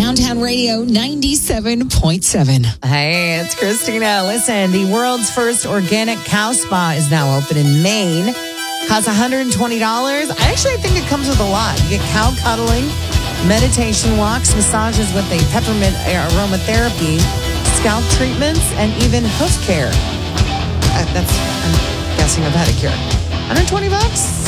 Downtown Radio 97.7. Hey, it's Christina. Listen, the world's first organic cow spa is now open in Maine. Costs $120. I think it comes with a lot. You get cow cuddling, meditation walks, massages with a peppermint aromatherapy, scalp treatments, and even hoof care. I'm guessing a pedicure. $120?